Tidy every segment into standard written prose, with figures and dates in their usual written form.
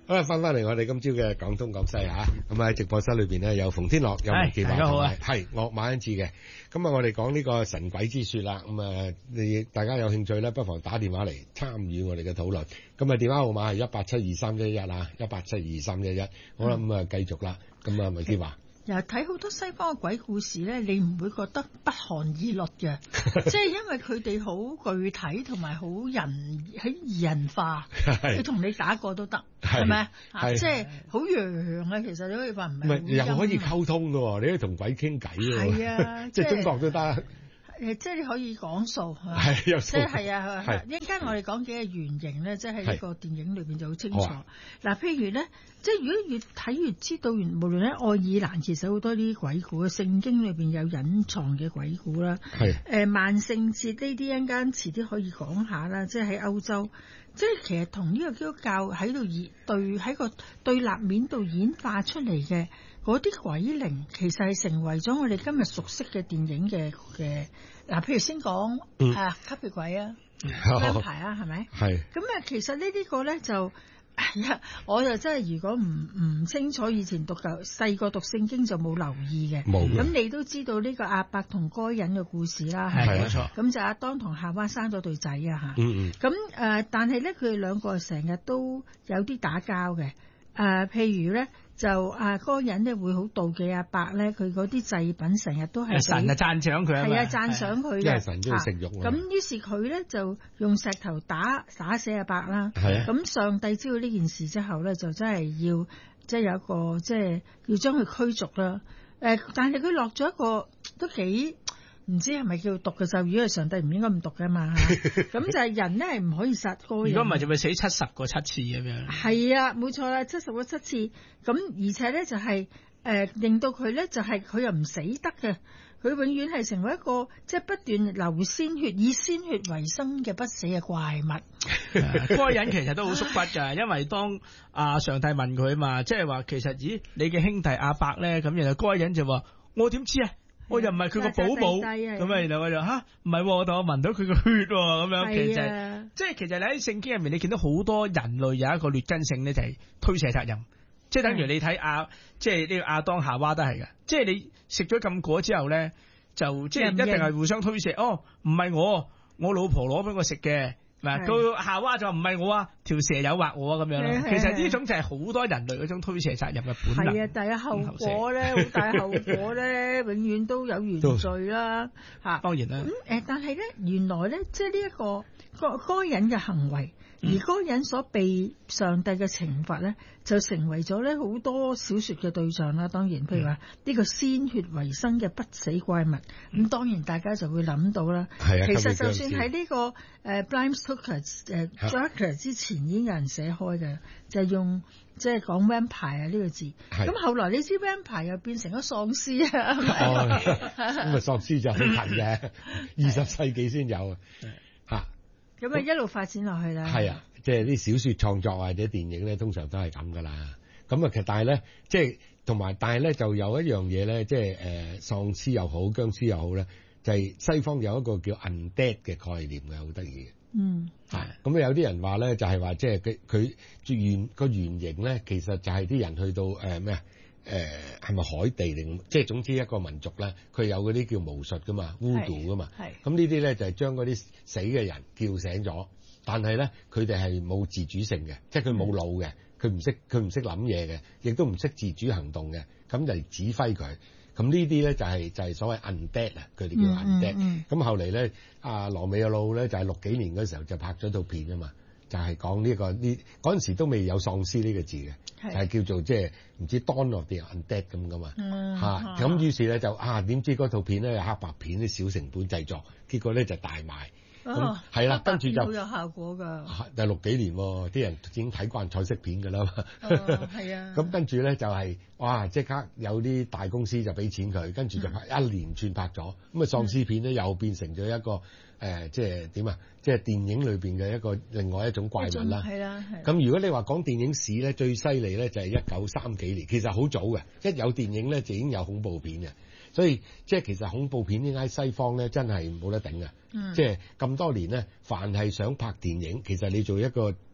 好啦，翻嚟我哋今朝嘅廣東廣西嚇，咁喺直播室裏邊咧有馮天樂，有吳健華，大家好啊，係我馬恩志嘅。咁啊，我哋講呢個神鬼之説啦。咁啊，大家有興趣咧，不妨打電話嚟參與我哋嘅討論。咁啊，電話號碼係1872311啊，1872311。好啦，咁啊繼續啦。咁啊，吳健華。 又睇好多西方嘅鬼故事咧，你唔會覺得不寒而栗嘅，即係因為佢哋好具體同埋好擬人化，佢同你打過都得，係咪啊？即係好洋啊！其實你可以話唔係， 又可以溝通嘅喎，你可以同鬼傾偈喎，係啊，即係中國都得。 即係你可以講數， 係有數， 即係啊！一陣間我哋講幾個原型咧，即係呢個電影裏邊就好清楚。嗱，譬如咧，即係如果越睇越知道，無論喺愛爾蘭其實好多啲鬼故，聖經裏邊有隱藏嘅鬼故啦。係萬聖節呢啲一陣間遲啲可以講下啦，即係喺歐洲，即係其實同呢個基督教喺度喺個對立面度演化出嚟嘅。嗰啲鬼靈其實係成為咗我哋今日熟悉嘅電影嘅嗱，譬如先講吸血鬼啊、vampire 啊，係咪？係。咁啊，其實呢個咧就，我就真係如果唔清楚，以前細個讀聖經就冇留意嘅。冇。咁你都知道呢個亞伯同該隱嘅故事啦，係咪？冇錯。咁就亞當同夏娃生咗對仔啊嚇。咁但係咧，佢哋兩個成日都有啲打交嘅。譬如咧。就該隱咧會好妒忌阿伯咧，佢嗰啲祭品成日都係神啊讚賞佢， 係啊讚賞佢嘅， 因為神中意食肉。 咁於是佢咧就用石頭打死阿伯啦。係啊。咁上帝知道呢件事之後咧，就真係要即係有一個即係要將佢驅逐啦。但係佢落咗一個都幾唔知係咪叫毒嘅咒語，因為上帝唔應該咁毒㗎嘛。咁就係人咧係唔可以殺該隱。 如果唔係就會死70個7次咁樣。係啊，冇錯啦，70個7次。咁而且咧就係令到佢咧就係佢又唔死得嘅，佢永遠係成為一個即係不斷流鮮血、以鮮血為生嘅不死嘅怪物。 該隱其實都好縮骨㗎，因為當上帝問佢嘛，即係話其實咦你嘅兄弟亞伯咧，咁然後該隱就話我點知啊？我又唔係佢個保姆，咁啊，然後我就唔係，但我聞到佢個血咁樣，其實即係其實你喺聖經入面，你見到好多人類有一個劣根性咧，就係推卸責任，即係等於你睇即係呢個亞當夏娃都係嘅，即係你食咗禁果之後咧，就即係一定係互相推卸，唔係我老婆攞俾我食嘅。嗱，佢夏娃就唔係我條蛇誘惑我咁樣咯。其實呢種就係好多人類嗰種推卸責任嘅本能。 係啊，但係後果咧，好大後果咧，永遠都有原罪啦。嚇， 當然啦。 但係咧，原來咧，即係呢一個該隱嘅行為，而該隱所被上帝嘅懲罰咧，就成為咗咧好多小説嘅對象啦。當然，譬如話呢個鮮血為生嘅不死怪物，咁當然大家就會諗到啦。係啊，其實就算喺呢個Bram Stoker 之前已經有人寫開嘅，就係用即係講 vampire 呢個字。咁後來你知 vampire 又變成咗喪屍啊？ 咁喪屍就好近嘅，20世紀先有啊。 咁啊一路發展落去啦。係啊， 即係啲小説創作或者電影咧，通常都係咁噶啦。咁啊，其實但係咧，即係同埋，但係咧就有一樣嘢咧，即係喪屍又好，僵屍又好咧，就係西方有一個叫 undead 嘅概念嘅，好得意嘅。咁有啲人話咧，就係話即係佢個原型咧，其實就係啲人去到係咪海地定即係總之一個民族咧，佢有嗰啲叫巫術噶嘛，voodoo 噶嘛。咁呢啲咧就係將嗰啲死嘅人叫醒咗，但係咧佢哋係冇自主性嘅，即係佢冇腦嘅，佢唔識諗嘢嘅，亦都唔識自主行動嘅，咁就指揮佢。咁呢啲咧就係所謂 undead 啊，佢哋叫 undead。咁後嚟咧，羅美亞魯咧就係60幾年嗰時候就拍咗套片啊嘛，就係講嗰陣時都未有喪屍呢個字嘅，就係叫做即係唔知 Dawn of the Undead 咁噶嘛嚇。咁於是咧就點知嗰套片咧黑白片啲小成本製作，結果咧就大賣。係啦，跟住就好有效果㗎。 第60幾年喎，啲人已經睇慣彩色片㗎啦嘛。 係啊。咁跟住咧就係即刻有啲大公司就俾錢佢，跟住就拍一連串拍咗。咁喪屍片咧又變成咗一個即係點啊？即係電影裏邊嘅一個另外一種怪物啦。係啦。咁如果你話講電影史咧，最犀利咧就係1930幾年，其實好早嘅，一有電影咧就已經有恐怖片嘅。所以即係其實恐怖片點解西方咧真係冇得頂嘅？即係咁多年咧，凡係想拍電影，其實你做一個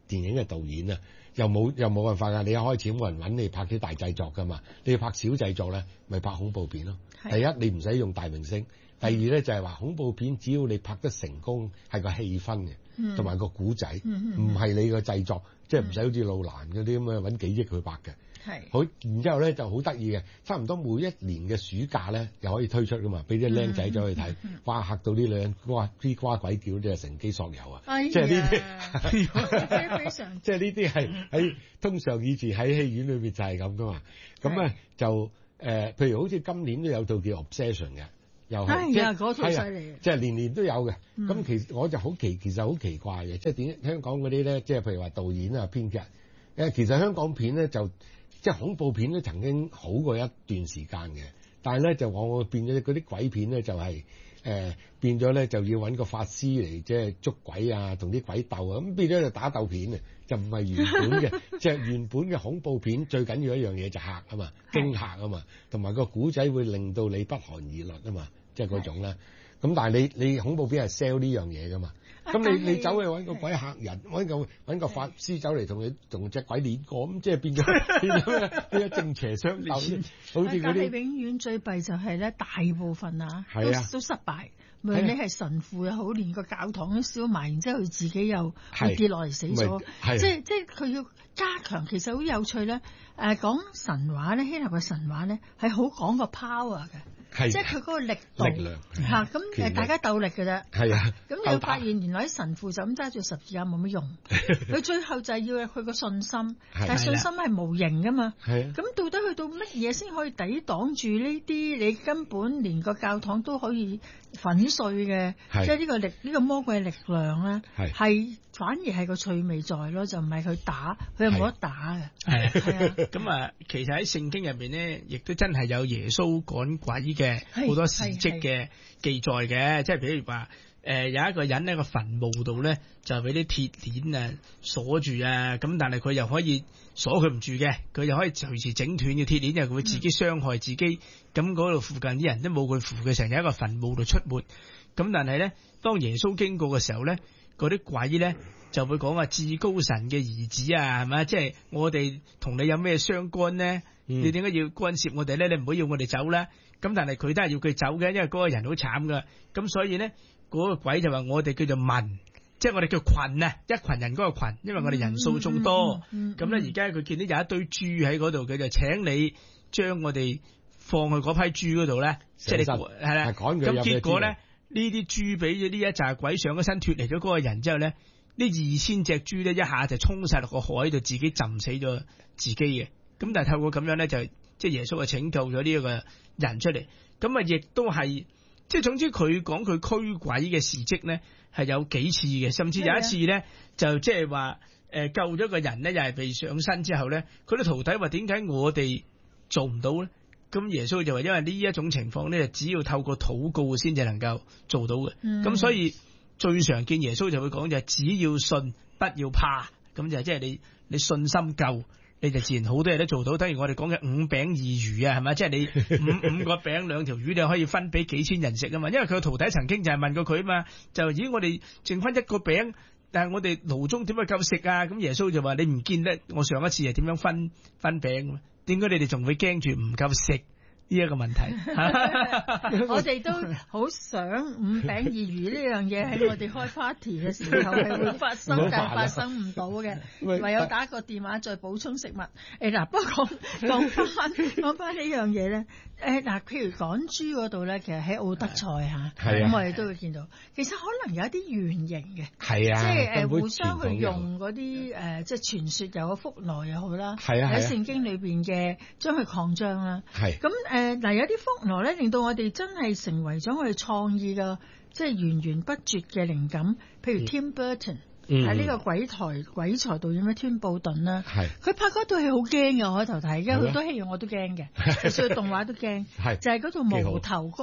電影嘅導演啊，又冇辦法㗎。你一開始冇人揾你拍啲大製作㗎嘛，你要拍小製作咧，咪拍恐怖片咯。第一你唔使用大明星，第二咧就係話恐怖片只要你拍得成功，係個氣氛嘅，同埋個古仔，唔係你個製作，即係唔使好似路蘭嗰啲咁樣揾幾億去拍嘅。係好，然之後咧就好得意嘅，差唔多每一年嘅暑假咧又可以推出噶嘛，俾啲僆仔走去睇，哇嚇到啲女啲瓜鬼叫，即係乘機索油啊！即係呢啲非常，即係呢啲係喺通常以前喺戲院裏邊就係咁噶嘛。咁咧就譬如好似今年都有套叫 Obsession 嘅，又係即係嗰套犀利，即係年年都有嘅。咁其實我就其實好奇怪嘅，即係點香港嗰啲咧，即係譬如話導演啊、編劇，其實香港片咧就。即係恐怖片都曾經好過一段時間嘅，但係咧就往往變咗嗰啲鬼片咧就係、變咗咧就要揾個法師嚟即係捉鬼啊，同啲鬼鬥啊，咁變咗就打鬥片啊，就唔係原本嘅，即係原本嘅恐怖片最緊要一樣嘢就嚇啊嘛，驚嚇啊嘛，同埋個古仔會令到你不寒而慄啊嘛，即係嗰種啦。咁但係你恐怖片係 sell 呢樣嘢噶嘛？咁你走去揾個鬼嚇人，揾個法師走嚟同隻鬼練過，咁即係變咗正邪相鬥，好似嗰啲。但係永遠最弊就係咧，大部分都失敗。無論你係神父又好，連個教堂都燒埋，然之後佢自己又跌落嚟死咗。即係佢要加強，其實好有趣咧。講神話咧，希臘嘅神話咧係好講個 power 嘅。即係佢嗰個力量嚇，咁大家鬥力嘅啫。係啊，咁你會發現原來啲神父就咁揸住十字架冇乜用，佢最後就係要佢個信心，但係信心係無形噶嘛。係啊，咁到底去到乜嘢先可以抵擋住呢啲？你根本連個教堂都可以粉碎嘅，即係呢個魔鬼力量咧，係反而係個趣味在咯，就唔係佢打，佢係冇得打嘅。係啊， 咁啊，其實喺聖經入邊咧，亦都真係有耶穌趕鬼嘅。好多事蹟嘅記載嘅，即係譬如話有一個人喺個墳墓度咧，就俾啲鐵鏈啊鎖住啊，咁但係佢又可以鎖佢唔住嘅，佢又可以隨時整斷嘅鐵鏈，又會自己傷害自己。咁嗰度附近啲人都冇佢扶佢，成日喺個墳墓度出沒。咁但係咧，當耶穌經過嘅時候咧，嗰啲鬼咧就會講話至高神嘅兒子啊，係咪？即係我哋同你有咩相干咧？你點解要干涉我哋咧？你唔好要我哋走啦。咁但係佢都係要佢走嘅，因為嗰個人好慘噶。咁所以咧，嗰個鬼就話我哋叫做民，即係我哋叫群啊，一群人嗰個群，因為我哋人數眾多。咁咧而家佢見到有一堆豬喺嗰度，佢就請你將我哋放去嗰批豬嗰度咧，即係你係啦。咁結果咧，呢啲豬俾咗呢一紮鬼上咗身脫離咗嗰個人之後咧，呢2000隻豬咧一下就衝晒落個海度，自己浸死咗自己嘅。咁但係透過咁樣咧，就即係耶穌啊拯救咗呢一個人出嚟。咁啊亦都係即係總之佢講佢驅鬼嘅事蹟咧係有幾次嘅，甚至有一次咧就即係話救咗個人咧，又係被上身之後咧，佢啲徒弟話點解我哋做唔到咧？咁耶穌就話因為呢一種情況咧，只要透過禱告先至能夠做到嘅。咁所以最常見耶穌就會講就係只要信不要怕，咁就即係你信心夠，你就自然好多嘢都做到。等於我哋講嘅5餅2魚啊，係咪？即係你五個餅2條魚，你可以分俾幾千人食啊嘛。因為佢個徒弟曾經就係問過佢啊嘛，就咦我哋剩翻1個餅，但係我哋爐中點解夠食啊？咁耶穌就話你唔見得我上一次係點樣分餅？點解你哋仲會驚住唔夠食呢一個問題？ 我哋都好想5餅2魚呢樣嘢喺我哋開 party 嘅時候係會發生，但係發生唔到嘅，唯有打個電話再補充食物。嗱，不過講翻呢樣嘢咧，嗱，譬如趕豬嗰度咧，其實喺奧德賽嚇，咁我哋都會見到，其實可能有一啲原型嘅，係啊，即係互相去用嗰啲即係傳說有個福來又好啦，喺聖經裏邊嘅將佢擴張啦，咁。嗱，有啲福來咧，令到我哋真係成為咗我哋創意嘅，即係源源不絕嘅靈感。譬如 Tim Burton 喺呢個鬼才導演嘅添布頓啦，佢拍嗰套戲好驚嘅，我開頭睇，因為好多戲我都驚嘅，就算動畫都驚，就係嗰套無頭谷啊。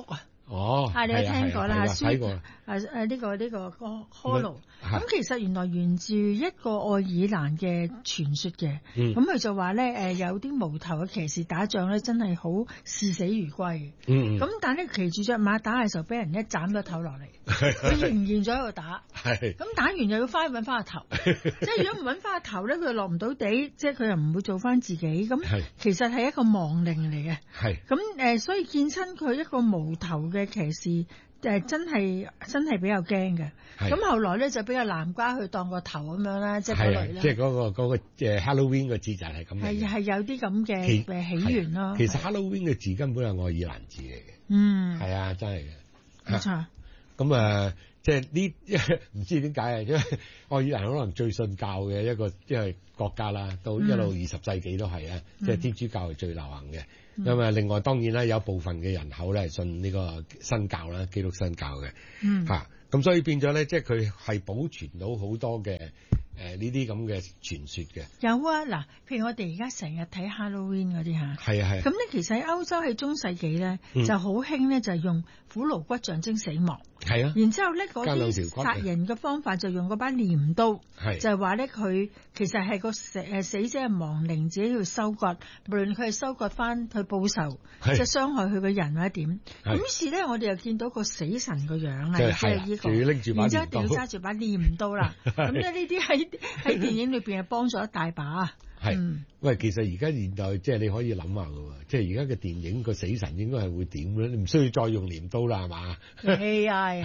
哦， 你有聽過啦？ 睇過。 呢個Hollow，咁其實原來源自一個愛爾蘭嘅傳說嘅。咁佢就話咧有啲無頭嘅騎士打仗咧，真係好視死如歸。咁但係咧騎住隻馬打嘅時候，俾人一斬咗頭落嚟，佢仍然咗喺度打。咁打完又要翻去揾翻個頭，即係如果唔揾翻個頭咧，佢又落唔到地，即係佢又唔會做翻自己。咁其實係一個亡靈嚟嘅。咁所以見親佢一個無頭嘅騎士。真係比較驚嘅，咁後來咧就俾個南瓜去當個頭咁樣啦，即係嗰類啦。 即係嗰個Halloween 個字就係咁。 係有啲咁嘅起源咯。 其實 Halloween 嘅字根本係愛爾蘭字嚟嘅。係啊，真係嘅。 冇錯。 咁即係呢唔知點解啊？因為愛爾蘭可能最信教嘅一個即係國家啦，到一路20世紀都係啊，即係天主教係最流行嘅。咁另外當然啦，有部分嘅人口咧係信呢個新教啦，基督新教嘅。咁所以變咗咧，即係佢係保存到好多嘅呢啲咁嘅傳說嘅。 有啊，嗱，譬如我哋而家成日睇 Halloween 嗰啲嚇。係啊。咁咧其實喺歐洲喺中世紀咧就好興咧，就係用苦蘆骨象徵死亡。係啊。然之後咧嗰啲殺人嘅方法就用嗰把鐮刀，就係話咧佢其實係個死者嘅亡靈自己要收割，無論佢係收割翻去報仇，即係傷害佢嘅人或者點。咁於是咧，我哋又見到個死神個樣係即係呢個，然之後一定要揸住把鐮刀啦。咁咧呢啲喺電影裏邊係幫咗一大把。喂， 其實而家現代即係你可以諗下嘅喎，即係而家嘅電影個死神應該係會點咧？你唔需要再用鐮刀啦，係嘛 ？AI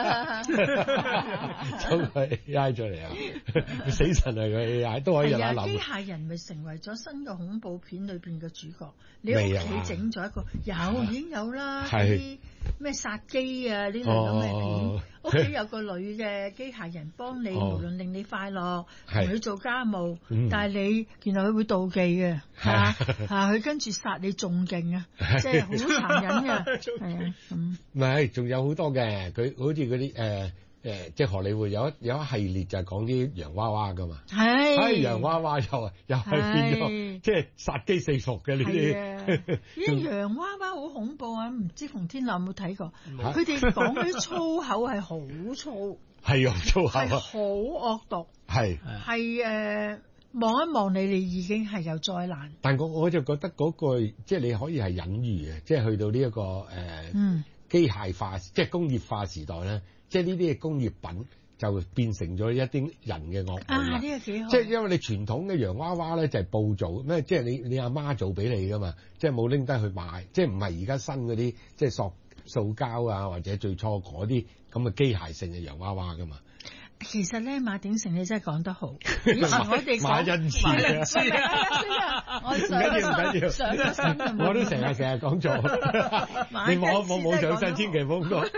真係 AI 出嚟啊！死神係個 AI 都可以有得諗。 機械人咪成為咗新嘅恐怖片裏邊嘅主角？你屋企整咗一個已經有啦，啲咩殺機啊呢類咁嘅片，屋企有個女嘅機械人幫你，無論令你快樂，同你做家務，但係你原來佢會妒忌嘅，佢跟住殺你仲勁啊，即係好殘忍嘅，係啊， 唔係，仲有好多嘅，佢好似嗰啲即係荷里活有一系列就係講啲洋娃娃噶嘛，洋娃娃又係變咗即係殺機四伏嘅呢啲。 啲洋娃娃好恐怖啊！唔知馮天樂有冇睇過？佢哋講嗰啲粗口係好粗， 係用粗口， 係好惡毒，係望一望你已經係有災難。 但我就覺得嗰個即係你可以係隱喻嘅，即係去到呢一個機械化，即係工業化時代咧。即係呢啲嘅工業品就變成咗一啲人嘅惡夢。 呢個幾好。 即係因為你傳統嘅洋娃娃咧就係布做咩？即係你阿媽做俾你噶嘛，即係冇拎得去賣，即係唔係而家新嗰啲即係塑膠啊，或者最初嗰啲咁嘅機械性嘅洋娃娃噶嘛。 其實咧，馬鼎盛你真係講得好。以前我哋馬恩賜我唔緊要，上咗身我都成日講錯。你我冇上身，千祈唔好講。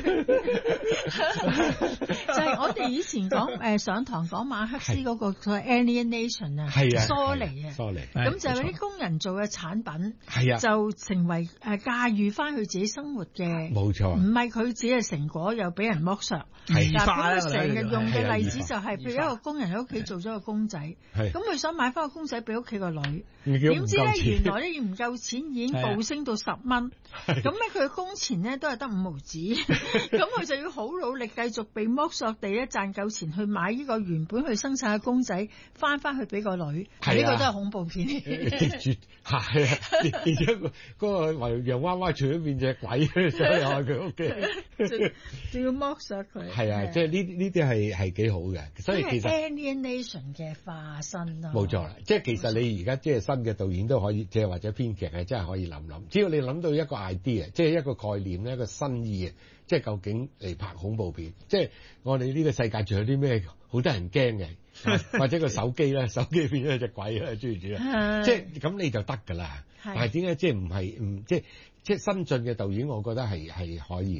就係我哋以前講上堂講馬克思嗰個 alienation 啊，疏離啊，咁就係啲工人做嘅產品，就成為駕馭翻佢自己生活嘅，冇錯，唔係佢自己嘅成果，又俾人剝削。嗱，咁成日用嘅例子就係，譬如一個工人喺屋企做咗個公仔，咁佢想買翻個公仔俾屋企個女，點知咧原來咧唔夠錢，已經暴升到10蚊，咁咧佢嘅工錢咧都係得5毫紙，咁佢就要好努力繼續被剝削地咧賺夠錢去買呢個原本去生產嘅公仔翻去俾個女，呢個都係恐怖片。 係啊，而且嗰個洋娃娃除咗變隻鬼，所以喺佢屋企， 仲要剝削佢。 係啊，即係呢啲係幾好嘅，所以其實 alienation 嘅化身咯。 冇錯啦，即係其實你而家即係新嘅導演都可以，即係或者編劇係真係可以諗，只要你諗到一個 idea，即係一個概念咧，一個新意，即係究竟嚟拍恐怖片，即係我哋呢個世界仲有啲咩好得人驚嘅，或者個手機咧，手機變咗隻鬼啦，諸如此類，即係咁你就得㗎啦。但係點解即係唔係即係新進嘅導演，我覺得係可以嘅。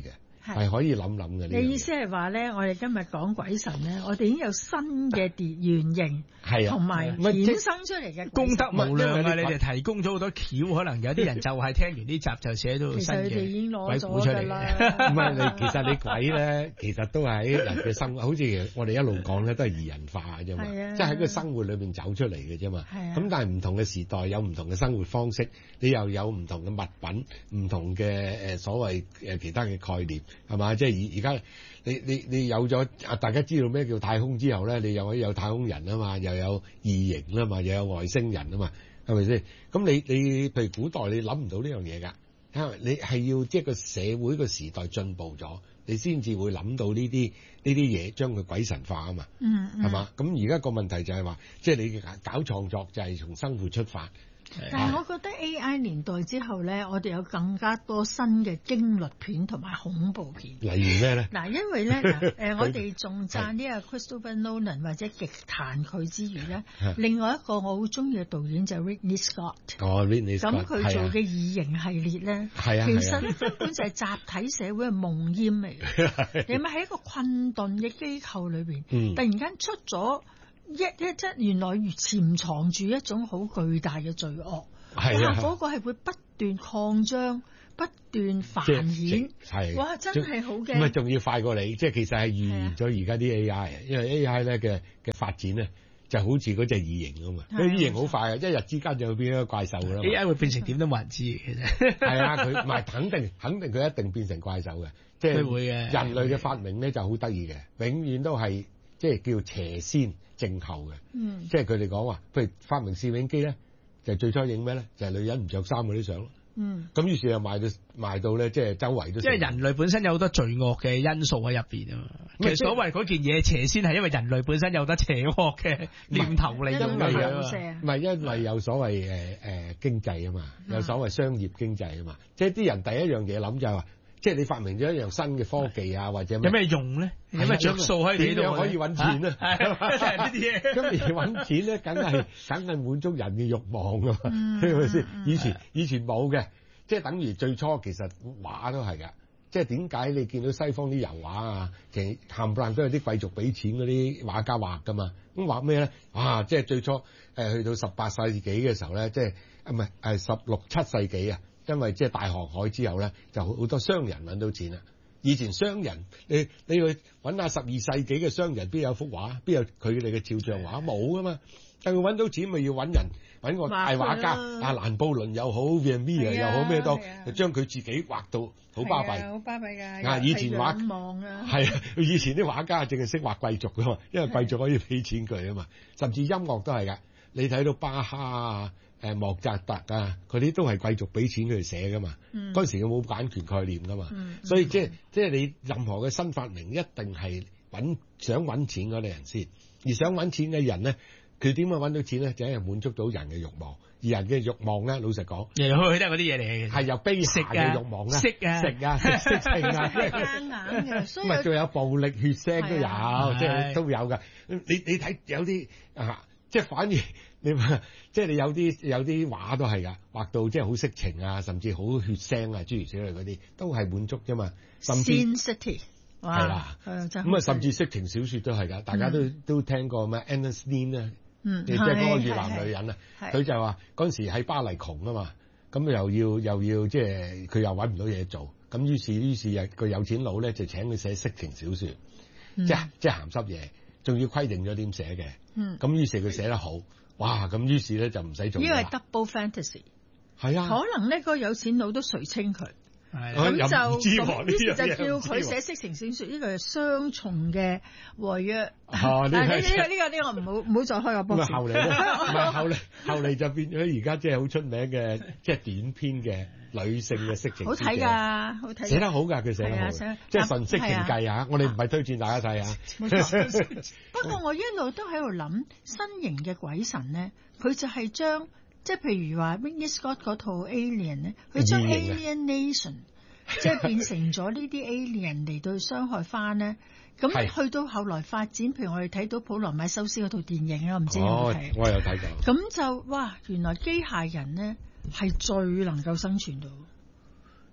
係可以諗諗嘅。 你意思係話咧，我哋今日講鬼神咧，我哋已經有新嘅原型， 係啊， 同埋衍生出嚟嘅功德無量啊！你哋提供咗好多橋，可能有啲人就係聽完呢集就寫到新嘅鬼故出嚟。 唔係其實你鬼咧，其實都係人嘅生活，好似我哋一路講咧，都係擬人化嘅啫嘛，即係喺個生活裏邊走出嚟嘅啫嘛。咁但係唔同嘅時代有唔同嘅生活方式，你又有唔同嘅物品、唔同嘅所謂其他嘅概念，係嘛？即係而家你有咗大家知道咩叫太空之後咧，你又可以有太空人啊嘛，又有異形啊嘛，又有外星人啊嘛，係咪先？咁你譬如古代你諗唔到呢樣嘢㗎。你係要即係個社會個時代進步咗，你先至會諗到呢啲嘢，將佢鬼神化啊嘛，係嘛？咁而家個問題就係話，即係你搞創作就係從生活出發。 但係我覺得 AI 年代之後咧，我哋有更加多新嘅驚慄片同埋恐怖片。 例如咩咧？ 嗱，因為咧我哋仲讚呢個 Christopher Nolan 或者極彈佢之餘咧，另外一個我好中意嘅導演就係 Ridley Scott。 Ridley Scott。 咁佢做嘅異形系列咧，其實根本就係集體社會嘅夢魘嚟嘅。你咪喺一個困頓嘅機構裏邊，突然間出咗。即原來潛藏住一種好巨大嘅罪惡，哇！嗰個係會不斷擴張、不斷繁衍，哇！真係好驚。 咁仲要快過你，即係其實係預言咗而家啲 AI，因為 AI 咧嘅發展咧就好似嗰隻異形咁嘛，嗰異形好快啊，一日之間就會變咗個怪獸㗎啦。 AI 會變成點都冇人知其實。 係啊，佢唔係肯定佢一定變成怪獸嘅，即係會嘅。 人類嘅發明咧就好得意嘅，永遠都係即係叫邪先正後嘅，即係佢哋講話，譬如發明攝影機咧，就最初影咩咧，就係女人唔着衫嗰啲相咯。咁於是就賣到咧，即係周圍都。即係人類本身有好多罪惡嘅因素喺入邊啊嘛。其實所謂嗰件嘢邪先係因為人類本身有得邪惡嘅念頭嚟㗎嘛。 唔係因為有所謂經濟啊嘛，有所謂商業經濟啊嘛。即係啲人第一樣嘢諗就係話。即係你發明咗一樣新嘅科技啊，或者有咩用咧？有咩着數喺你度？ 點樣可以揾錢咧？ 係呢啲嘢。 咁而揾錢咧，梗係滿足人嘅慾望㗎嘛，係咪先？以前冇嘅，即係等於最初其實畫都係㗎。即係點解你見到西方啲油畫啊，其實冚唪唥都係啲貴族俾錢嗰啲畫家畫㗎嘛？咁畫咩咧？即係最初去到18世紀嘅時候咧，即係唔係16、17世紀啊？因為即係大航海之後咧，就好多商人揾到錢啦。以前商人，你去揾下12世紀嘅商人，邊有幅畫？邊有佢哋嘅肖像畫？冇噶嘛。但佢揾到錢，咪要揾人揾個大畫家，蘭布倫又好 Vermeer 又好咩都，就將佢自己畫到好巴閉。 好巴閉㗎。 以前畫係啊，以前啲畫家淨係識畫貴族噶嘛，因為貴族可以俾錢佢啊嘛。甚至音樂都係㗎，你睇到巴哈啊。莫扎特啊，嗰啲都係貴族俾錢佢哋寫噶嘛。嗰陣時佢冇版權概念噶嘛，所以即係你任何嘅新發明一定係想揾錢嗰啲人先，而想揾錢嘅人咧，佢點樣揾到錢咧？就係滿足到人嘅慾望，而人嘅慾望咧，老實講， 嚟去去都係嗰啲嘢嚟嘅，係由卑下嘅慾望啦，食情啊， 硬嘅，所以咪仲有暴力血腥都有，即係都有㗎。你睇有啲即係反而你即係你有啲畫都係㗎，畫到即係好色情啊，甚至好血腥啊，諸如此類嗰啲都係滿足啫嘛。甚至 Sin City 係啦，咁甚至色情小説都係㗎，大家都聽過咩 Anne Sleen 啊，即係嗰個越南女人啊，佢就話嗰陣時喺巴黎窮啊嘛，咁又要即係佢又揾唔到嘢做，咁於是個有錢佬咧就請佢寫色情小説，即係鹹濕嘢，仲要規定咗點寫嘅，咁於是佢寫得好。哇！咁於是咧就唔使做。呢個係 double fantasy。 係啊。 可能呢個有錢佬都垂青佢。咁於是就叫佢寫色情小説，呢個係雙重嘅和約。呢個唔好再開個波。 後嚟咧，唔係後嚟就變咗而家即係好出名嘅即係短篇嘅女性嘅色情。 好睇㗎，好睇。寫得好㗎，佢寫得好。即係純色情計啊！我哋唔係推薦大家睇啊。 不過我一路都喺度諗新型嘅鬼神咧，佢就係將。即係譬如話 Ridley Scott 嗰套 Alien 咧，佢將 Alienation 即係變成咗呢啲 Alien 嚟到傷害翻咧，咁去到後來發展，譬如我哋睇到普羅米修斯嗰套電影啦，唔知有冇睇？ 我有睇過。 咁就哇，原來機械人咧係最能夠生存到。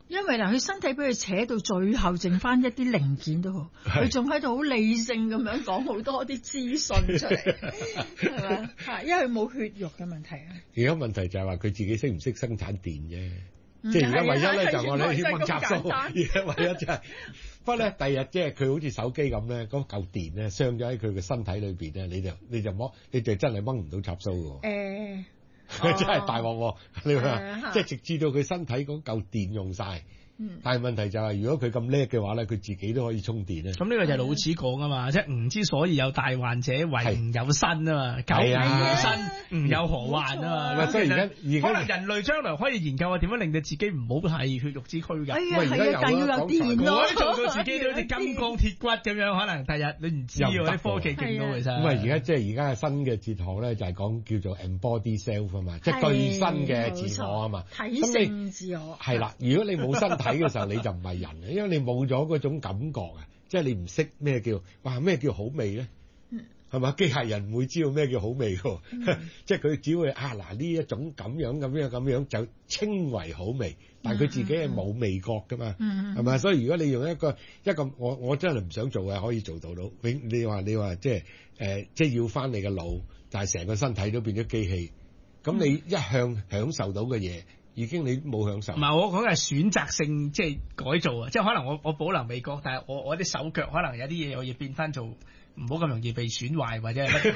因為嗱，佢身體俾佢扯到最後，剩翻一啲零件都好，佢仲喺度好理性咁樣講好多啲資訊出嚟，係咪？係因為冇血肉嘅問題啊。 而家問題就係話佢自己識唔識生產電啫，即係而家唯一咧就我哋要問插數，而家唯一就係，不過咧第日即係佢好似手機咁咧，嗰嚿電咧傷咗喺佢嘅身體裏邊咧，你就真係掹唔到插數喎。佢真係大鑊喎！你話即係直至到佢身體嗰嚿電用晒。但係問題就係，如果佢咁叻嘅話咧，佢自己都可以充電咧。咁呢個就係老子講啊嘛，即係吾之所以有大患者，為吾有身啊嘛，苟吾有身，吾有何患啊嘛。 所以而家可能人類將來可以研究下點樣令到自己唔好係血肉之軀㗎。 係啊，但要有電咯。 做到自己都好似金剛鐵骨咁樣，可能第日你唔知喎，啲科技勁到其實。 咁而家即係而家新嘅哲學咧，就係講叫做 embody self 啊嘛，即係具身嘅自我啊嘛。 體性自我。 係啦，如果你冇身體嘅時候，你就唔係人啊，因為你冇咗嗰種感覺啊，即係你唔識咩叫好味咧，係嘛？機械人唔會知道咩叫好味嘅，即係佢只會嗱呢一種咁樣就稱為好味，但係佢自己係冇味覺噶嘛，係咪？所以如果你用一個我真係唔想做嘅，可以做到。你話即係要翻你嘅腦，但係成個身體都變咗機器，咁你一向享受到嘅嘢。已經你冇享受。唔係， 我講嘅係選擇性即係改造啊！即係可能我保留味覺，但係我啲手腳可能有啲嘢我要變翻做唔好咁容易被損壞或者係。